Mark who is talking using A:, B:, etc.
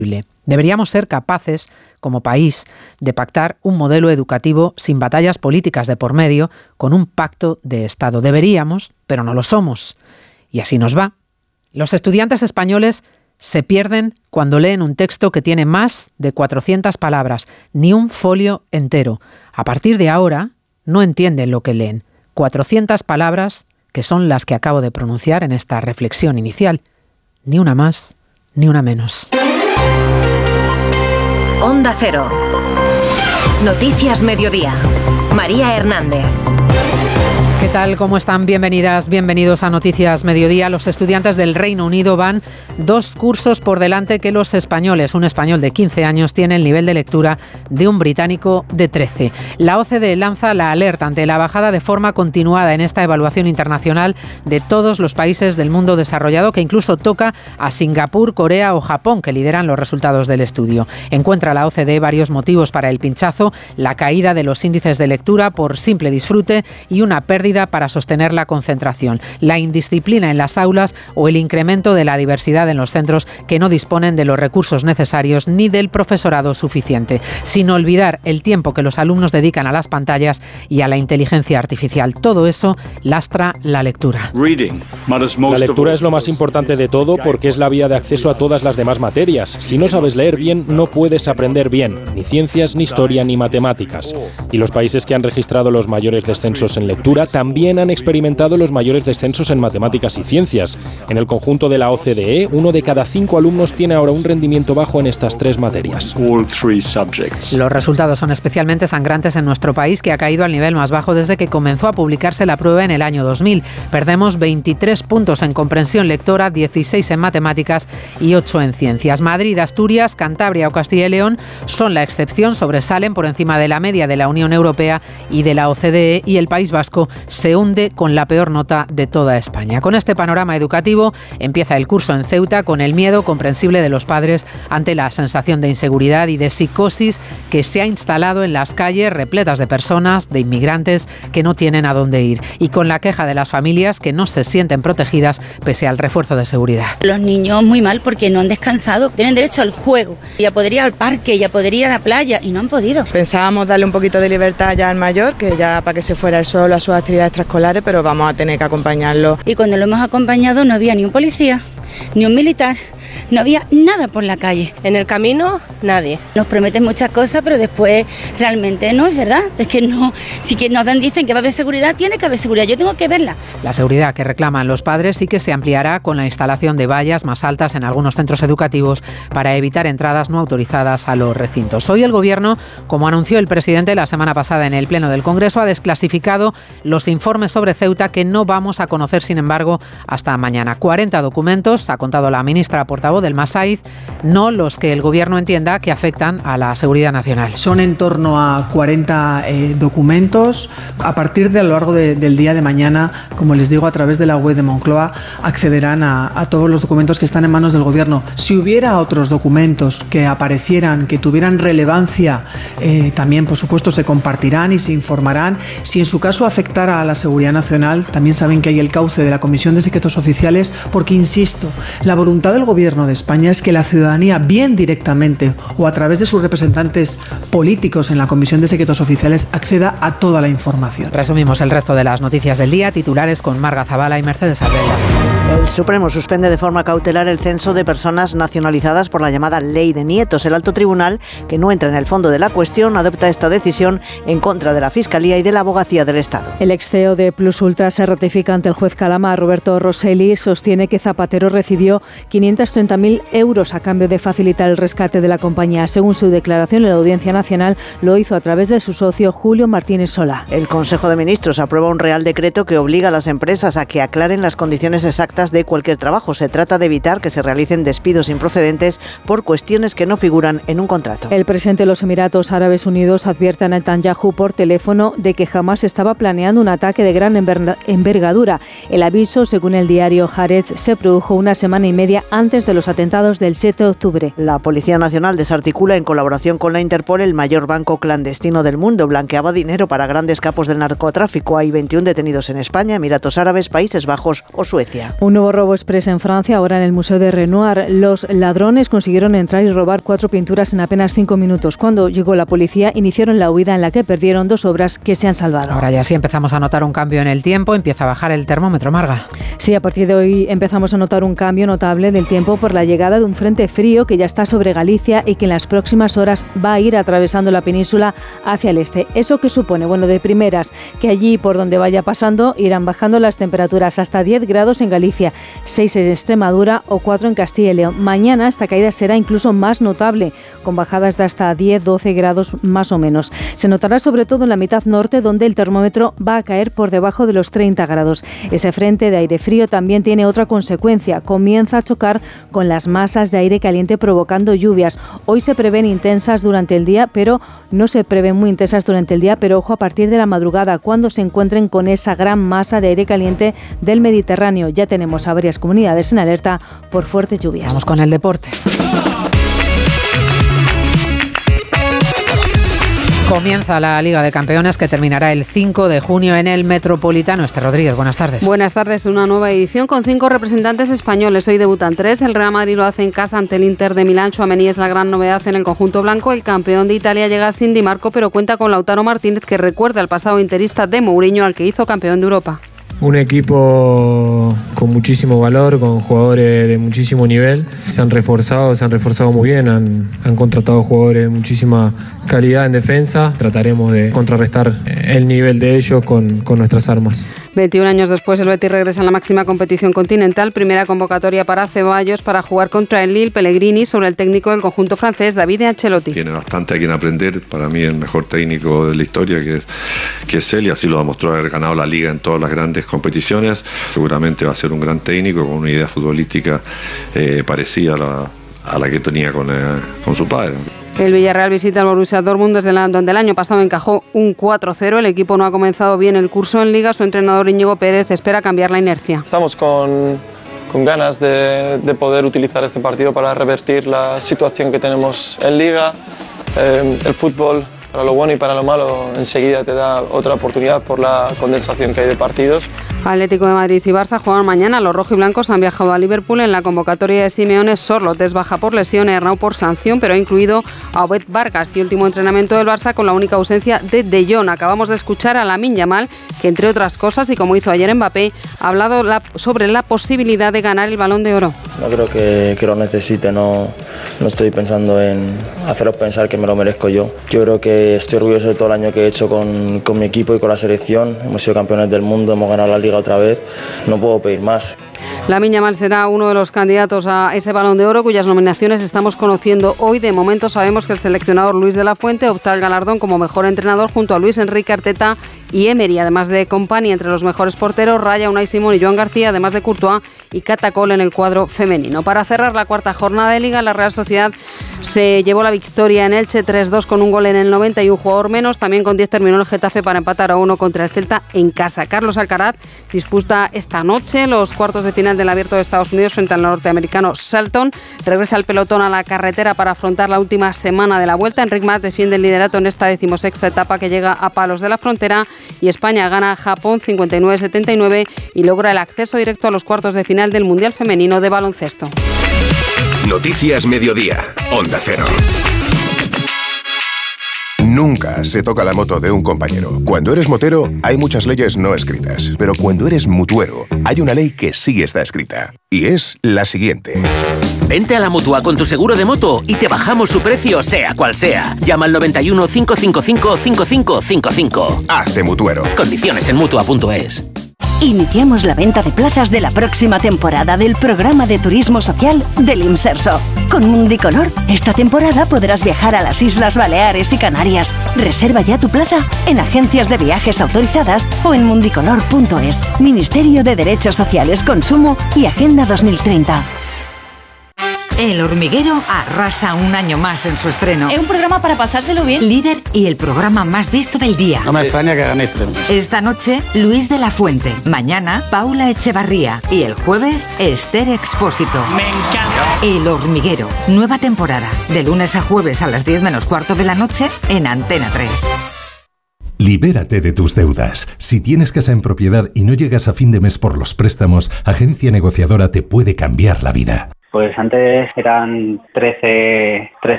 A: Deberíamos ser capaces, como país, de pactar un modelo educativo sin batallas políticas de por medio, con un pacto de Estado. Deberíamos, pero no lo somos. Y así nos va. Los estudiantes españoles se pierden cuando leen un texto que tiene más de 400 palabras, ni un folio entero. A partir de ahora, no entienden lo que leen. 400 palabras que son las que acabo de pronunciar en esta reflexión inicial. Ni una más, ni una menos.
B: Onda Cero. Noticias Mediodía. María Hernández.
A: ¿Qué tal? ¿Cómo están? Bienvenidas, bienvenidos a Noticias Mediodía. Los estudiantes del Reino Unido van 2 cursos por delante que los españoles. Un español de 15 años tiene el nivel de lectura de un británico de 13. La OCDE lanza la alerta ante la bajada de forma continuada en esta evaluación internacional de todos los países del mundo desarrollado, que incluso toca a Singapur, Corea o Japón, que lideran los resultados del estudio. Encuentra la OCDE varios motivos para el pinchazo: la caída de los índices de lectura por simple disfrute y una pérdida para sostener la concentración, la indisciplina en las aulas o el incremento de la diversidad en los centros que no disponen de los recursos necesarios ni del profesorado suficiente, sin olvidar el tiempo que los alumnos dedican a las pantallas y a la inteligencia artificial. Todo eso lastra la lectura.
C: La lectura es lo más importante de todo porque es la vía de acceso a todas las demás materias. Si no sabes leer bien, no puedes aprender bien, ni ciencias, ni historia, ni matemáticas. Y los países que han registrado los mayores descensos en lectura también han experimentado los mayores descensos en matemáticas y ciencias. En el conjunto de la OCDE, 1 de cada 5 alumnos tiene ahora un rendimiento bajo en estas 3 materias.
A: Los resultados son especialmente sangrantes en nuestro país, que ha caído al nivel más bajo desde que comenzó a publicarse la prueba en el año 2000. Perdemos 23 puntos en comprensión lectora, 16 en matemáticas y 8 en ciencias. Madrid, Asturias, Cantabria o Castilla y León son la excepción, sobresalen por encima de la media de la Unión Europea y de la OCDE, y el País Vasco se hunde con la peor nota de toda España. Con este panorama educativo empieza el curso en Ceuta, con el miedo comprensible de los padres ante la sensación de inseguridad y de psicosis que se ha instalado en las calles repletas de personas, de inmigrantes que no tienen a dónde ir, y con la queja de las familias que no se sienten protegidas pese al refuerzo de seguridad.
D: Los niños muy mal porque no han descansado, tienen derecho al juego, y a poder ir al parque, y a poder ir a la playa, y no han podido.
E: Pensábamos darle un poquito de libertad ya al mayor, que ya para que se fuera él solo a sus actividades extraescolares, pero vamos a tener que acompañarlo.
D: Y cuando lo hemos acompañado no había ni un policía, ni un militar, no había nada por la calle.
F: En el camino, nadie.
D: Nos prometen muchas cosas, pero después realmente no es verdad. Es que no, si que nos dicen que va a haber seguridad, tiene que haber seguridad, yo tengo que verla.
A: La seguridad que reclaman los padres sí que se ampliará con la instalación de vallas más altas en algunos centros educativos para evitar entradas no autorizadas a los recintos. Hoy el Gobierno, como anunció el presidente la semana pasada en el Pleno del Congreso, ha desclasificado los informes sobre Ceuta que no vamos a conocer, sin embargo, hasta mañana. 40 documentos, ha contado la ministra portavoz del Masaiz, no los que el Gobierno entienda que afectan a la seguridad nacional.
G: Son en torno a 40 documentos. A partir de a lo largo del día de mañana, como les digo, a través de la web de Moncloa, accederán a todos los documentos que están en manos del Gobierno. Si hubiera otros documentos que aparecieran, que tuvieran relevancia, también, por supuesto, se compartirán y se informarán. Si en su caso afectara a la seguridad nacional, también saben que hay el cauce de la Comisión de Secretos Oficiales, porque, insisto, la voluntad del Gobierno de España es que la ciudadanía, bien directamente o a través de sus representantes políticos en la Comisión de Secretos Oficiales, acceda a toda la información.
A: Resumimos el resto de las noticias del día, titulares con Marga Zabala y Mercedes Albella.
H: El Supremo suspende de forma cautelar el censo de personas nacionalizadas por la llamada Ley de Nietos. El alto tribunal, que no entra en el fondo de la cuestión, adopta esta decisión en contra de la Fiscalía y de la Abogacía del Estado.
I: El ex CEO de Plus Ultra se ratifica ante el juez Calama. Roberto Rosselli sostiene que Zapatero recibió 530.000 euros a cambio de facilitar el rescate de la compañía. Según su declaración en la Audiencia Nacional, lo hizo a través de su socio Julio Martínez Solá.
H: El Consejo de Ministros aprueba un Real Decreto que obliga a las empresas a que aclaren las condiciones exactas de cualquier trabajo. Se trata de evitar que se realicen despidos improcedentes por cuestiones que no figuran en un contrato.
I: El presidente de los Emiratos Árabes Unidos advierte a Netanyahu por teléfono de que jamás estaba planeando un ataque de gran envergadura. El aviso, según el diario Haaretz, se produjo una semana y media antes de los los atentados del 7 de octubre.
H: La Policía Nacional desarticula en colaboración con la Interpol el mayor banco clandestino del mundo. Blanqueaba dinero para grandes capos del narcotráfico. Hay 21 detenidos en España, Emiratos Árabes, Países Bajos o Suecia.
I: Un nuevo robo express en Francia, ahora en el Museo de Renoir. Los ladrones consiguieron entrar y robar 4 pinturas en apenas 5 minutos. Cuando llegó la policía, iniciaron la huida en la que perdieron 2 obras que se han salvado.
A: Ahora ya sí empezamos a notar un cambio en el tiempo, empieza a bajar el termómetro, Marga.
I: Sí, a partir de hoy empezamos a notar un cambio notable del tiempo por la llegada de un frente frío que ya está sobre Galicia y que en las próximas horas va a ir atravesando la península hacia el este. ¿Eso qué supone? Bueno, de primeras, que allí por donde vaya pasando irán bajando las temperaturas hasta 10 grados en Galicia, 6 en Extremadura o 4 en Castilla y León. Mañana esta caída será incluso más notable, con bajadas de hasta 10-12 grados más o menos. Se notará sobre todo en la mitad norte, donde el termómetro va a caer por debajo de los 30 grados. Ese frente de aire frío también tiene otra consecuencia. Comienza a chocar con las masas de aire caliente provocando lluvias. Hoy se prevén intensas durante el día, pero no se prevén muy intensas durante el día, pero ojo a partir de la madrugada, cuando se encuentren con esa gran masa de aire caliente del Mediterráneo. Ya tenemos a varias comunidades en alerta por fuertes lluvias.
A: Vamos con el deporte. Comienza la Liga de Campeones que terminará el 5 de junio en el Metropolitano. Esther Rodríguez, buenas tardes.
F: Buenas tardes, una nueva edición con 5 representantes españoles. Hoy debutan 3, el Real Madrid lo hace en casa ante el Inter de Milán. Tchouaméni es la gran novedad en el conjunto blanco. El campeón de Italia llega sin Di Marco, pero cuenta con Lautaro Martínez, que recuerda al pasado interista de Mourinho, al que hizo campeón de Europa.
J: Un equipo con muchísimo valor, con jugadores de muchísimo nivel. Se han reforzado muy bien, han contratado jugadores de muchísima calidad en defensa. Trataremos de contrarrestar el nivel de ellos con nuestras armas.
F: 21 años después, el Betis regresa en la máxima competición continental. Primera convocatoria para Ceballos para jugar contra el Lille. Pellegrini sobre el técnico del conjunto francés, David Ancelotti.
K: Tiene bastante a quien aprender. Para mí el mejor técnico de la historia, que es él, y así lo demostró haber ganado la Liga en todas las grandes competiciones. Seguramente va a ser un gran técnico con una idea futbolística parecida a la que tenía con su padre.
F: El Villarreal visita al Borussia Dortmund donde el año pasado encajó un 4-0. El equipo no ha comenzado bien el curso en Liga. Su entrenador Íñigo Pérez espera cambiar la inercia.
L: Estamos con ganas de poder utilizar este partido para revertir la situación que tenemos en Liga. El fútbol, para lo bueno y para lo malo, enseguida te da otra oportunidad por la condensación que hay de partidos.
F: Atlético de Madrid y Barça juegan mañana. Los rojiblancos han viajado a Liverpool. En la convocatoria de Simeone, Sorloth es baja por lesión, Hernau por sanción, pero ha incluido a Obed Vargas. Y último entrenamiento del Barça con la única ausencia de De Jong. Acabamos de escuchar a Lamine Yamal, que entre otras cosas, y como hizo ayer Mbappé, ha hablado sobre la posibilidad de ganar el Balón de Oro.
M: No creo que lo necesite, no estoy pensando en haceros pensar que me lo merezco yo. Yo creo que estoy orgulloso de todo el año que he hecho con mi equipo y con la selección. Hemos sido campeones del mundo, hemos ganado la Liga otra vez, no puedo pedir más.
F: Lamine Yamal será uno de los candidatos a ese Balón de Oro, cuyas nominaciones estamos conociendo hoy. De momento sabemos que el seleccionador Luis de la Fuente opta al galardón como mejor entrenador junto a Luis Enrique Arteta y Emery, además de Kompany entre los mejores porteros, Raya, Unai Simón y Joan García, además de Courtois y Catacol en el cuadro femenino. Para cerrar la cuarta jornada de Liga, la Real Sociedad se llevó la victoria en Elche 3-2 con un gol en el 90 y un jugador menos. También con 10 terminó el Getafe para empatar a 1 contra el Celta en casa. Carlos Alcaraz disputa esta noche los cuartos de final del Abierto de Estados Unidos frente al norteamericano Shelton. Regresa el pelotón a la carretera para afrontar la última semana de la Vuelta. Enric Mas defiende el liderato en esta 16ª etapa que llega a palos de la frontera, y España gana a Japón 59-79 y logra el acceso directo a los cuartos de final del Mundial Femenino de Baloncesto.
N: Noticias Mediodía, Onda Cero. Nunca se toca la moto de un compañero. Cuando eres motero, hay muchas leyes no escritas. Pero cuando eres mutuero, hay una ley que sí está escrita. Y es la siguiente.
O: Vente a la Mutua con tu seguro de moto y te bajamos su precio, sea cual sea. Llama al 91 555 5555.
N: Hazte mutuero.
O: Condiciones en Mutua.es.
P: Iniciamos la venta de plazas de la próxima temporada del programa de turismo social del Imserso. Con Mundicolor, esta temporada podrás viajar a las Islas Baleares y Canarias. Reserva ya tu plaza en agencias de viajes autorizadas o en mundicolor.es. Ministerio de Derechos Sociales, Consumo y Agenda 2030.
Q: El Hormiguero arrasa un año más en su estreno.
R: Es un programa para pasárselo bien.
Q: Líder y el programa más visto del día.
S: No me extraña que gane este.
Q: Esta noche, Luis de la Fuente. Mañana, Paula Echevarría. Y el jueves, Esther Expósito.
S: Me encanta.
Q: El Hormiguero. Nueva temporada. De lunes a jueves a las 10 menos cuarto de la noche en Antena 3.
T: Libérate de tus deudas. Si tienes casa en propiedad y no llegas a fin de mes por los préstamos, Agencia Negociadora te puede cambiar la vida.
U: Pues antes eran 13